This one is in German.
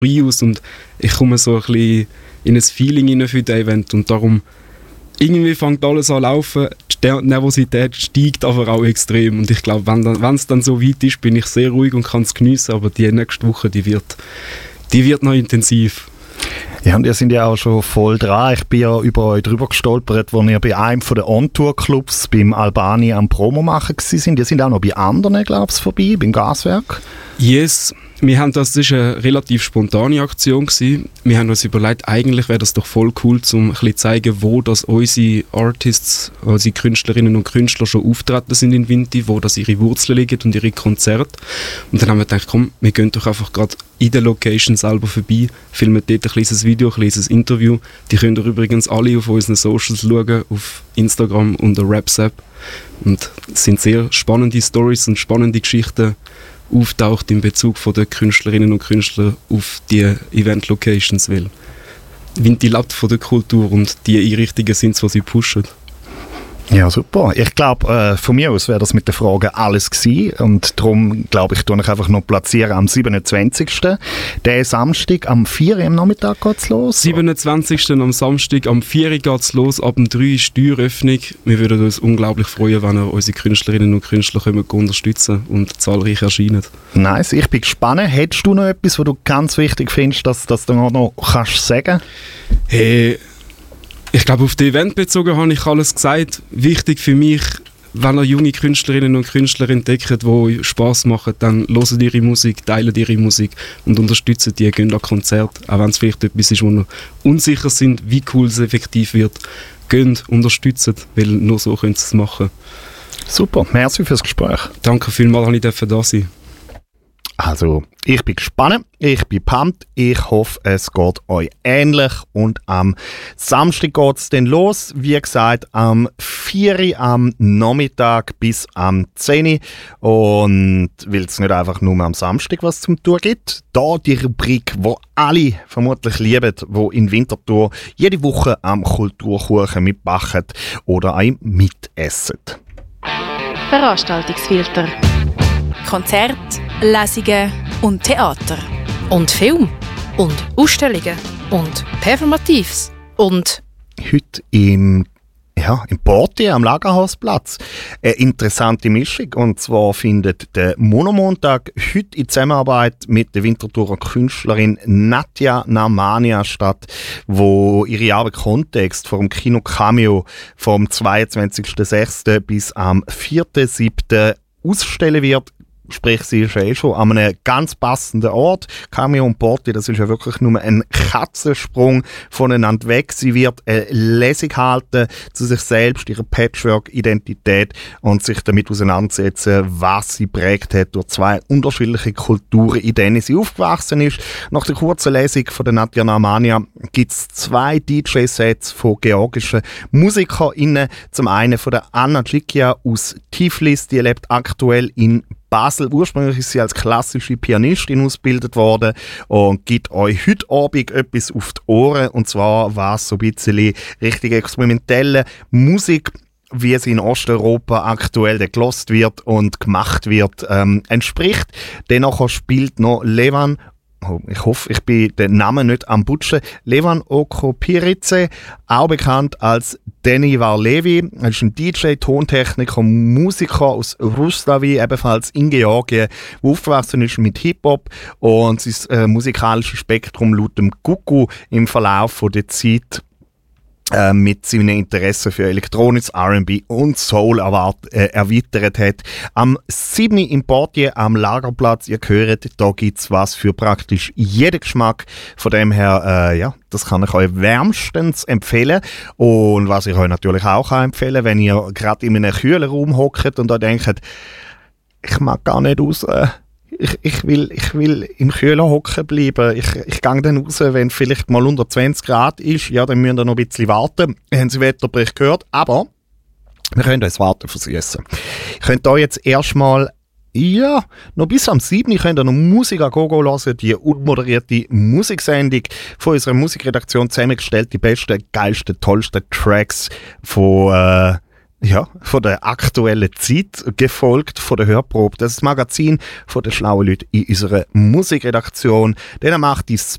aus und ich komme so ein bisschen in ein Feeling rein für das Event und darum irgendwie fängt alles an zu laufen, die Nervosität steigt aber auch extrem und ich glaube, wenn es dann so weit ist, bin ich sehr ruhig und kann es geniessen, aber die nächste Woche, die wird noch intensiv. Ja, und ihr seid ja auch schon voll dran. Ich bin ja über euch drüber gestolpert, als ihr bei einem der On-Tour-Clubs beim Albani am Promo machen waren. Ihr seid auch noch bei anderen, glaube ich, vorbei, beim Gaswerk. Yes, das war eine relativ spontane Aktion gewesen. Wir haben uns überlegt, eigentlich wäre das doch voll cool, um ein bisschen zu zeigen, wo das unsere Artists, unsere Künstlerinnen und Künstler schon auftreten sind in Vinti, wo das ihre Wurzeln liegen und ihre Konzerte. Und dann haben wir gedacht, komm, wir gehen doch einfach gerade in der Location selber vorbei, filmen dort ein kleines Video, ein kleines Interview. Die könnt ihr übrigens alle auf unseren Socials schauen, auf Instagram und der Raps-App. Und es sind sehr spannende Stories und spannende Geschichten auftaucht in Bezug von den Künstlerinnen und Künstlern auf die Event-Locations, weil Vinti lebt von der Kultur und die Einrichtungen sind es, die sie pushen. Ja, super. Ich glaube, von mir aus wäre das mit den Fragen alles gewesen. Und darum, glaube ich, tue ich einfach noch platzieren am 27. Der Samstag am 4 Uhr am Nachmittag geht es los. 27. am Samstag am 4 Uhr geht es los. Ab dem 3 Uhr ist die Türöffnung. Wir würden uns unglaublich freuen, wenn ihr unsere Künstlerinnen und Künstler unterstützen und zahlreich erscheinen. Nice, ich bin gespannt. Hättest du noch etwas, was du ganz wichtig findest, dass du noch kannst sagen? Hey, ich glaube, auf das Event bezogen habe ich alles gesagt. Wichtig für mich, wenn ihr junge Künstlerinnen und Künstler entdeckt, die Spass machen, dann hören ihre Musik, teilen ihre Musik und unterstützen die, gehen an Konzerte. Auch wenn es vielleicht etwas ist, wo ihr unsicher sind, wie cool es effektiv wird. Geht, unterstützen, weil nur so könnt ihr es machen. Super, merci fürs Gespräch. Danke vielmals, dass ich da sein. Also, ich bin gespannt, ich bin pumped, ich hoffe, es geht euch ähnlich und am Samstag geht es dann los, wie gesagt, am 4 Uhr am Nachmittag bis am 10 Uhr und weil es nicht einfach nur am Samstag was zum Tun gibt, da die Rubrik, die alle vermutlich lieben, die in Winterthur jede Woche am Kulturkuchen mitbacken oder auch mitessen. Veranstaltungsfilter. Konzerte, Lesungen und Theater. Und Film. Und Ausstellungen. Und Performatives. Und heute im Portier am Lagerhausplatz eine interessante Mischung. Und zwar findet der Monomontag heute in Zusammenarbeit mit der Winterthurer Künstlerin Nadja Narmania statt, wo ihre Arbeit Kontext vom Kino Cameo vom 22.06. bis am 4.07. ausstellen wird. Sprich, sie ist schon an einem ganz passenden Ort. Cameo und Portier, das ist ja wirklich nur ein Katzensprung voneinander weg. Sie wird eine Lesung halten zu sich selbst, ihrer Patchwork-Identität und sich damit auseinandersetzen, was sie prägt hat durch zwei unterschiedliche Kulturen, in denen sie aufgewachsen ist. Nach der kurzen Lesung von der Nadja Narmania gibt es 2 DJ-Sets von georgischen MusikerInnen. Zum einen von der Anna Gigia aus Tiflis, die lebt aktuell in Basel. Ursprünglich ist sie als klassische Pianistin ausgebildet worden und gibt euch heute Abend etwas auf die Ohren. Und zwar was so ein bisschen richtig experimentelle Musik, wie sie in Osteuropa aktuell gelost wird und gemacht wird, entspricht. Dennoch spielt noch Levan, ich hoffe, ich bin den Namen nicht am Butschen, Levan Okopirice, auch bekannt als Danny Varlevi. Er ist ein DJ, Tontechniker, Musiker aus Ruslavi, ebenfalls in Georgien, der aufgewachsen ist mit Hip-Hop und sein musikalisches Spektrum laut dem Kuku im Verlauf der Zeit mit seinen Interessen für elektronisches R&B und Soul erweitert hat. Am 7. im Portier am Lagerplatz, ihr hört, da gibt es was für praktisch jeden Geschmack. Von dem her, das kann ich euch wärmstens empfehlen. Und was ich euch natürlich auch empfehlen, wenn ihr gerade in einem kühlen Raum hockt und da denkt, ich mag gar nicht raus, ich will im Kühler hocken bleiben. Ich gehe dann raus, wenn vielleicht mal unter 20 Grad ist. Ja, dann müssen wir noch ein bisschen warten. Haben Sie Wetterbericht gehört? Aber wir können uns warten versüßen. Ich könnt hier jetzt erstmal noch bis am 7. könnt ihr noch Musik an Gogo hören, die unmoderierte Musiksendung von unserer Musikredaktion zusammengestellt, die besten, geilsten, tollsten Tracks von von der aktuellen Zeit, gefolgt von der Hörprobe. Das ist das Magazin von den schlauen Leuten in unserer Musikredaktion. Denen macht es